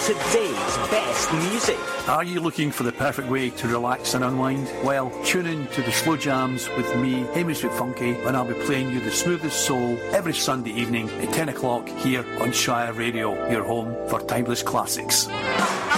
today's best music. Are you looking for the perfect way to relax and unwind? Well, tune in to the Slow Jams with me, Hamish McFunky, and I'll be playing you the smoothest soul every Sunday evening at 10 o'clock here on Shire Radio, your home for timeless classics.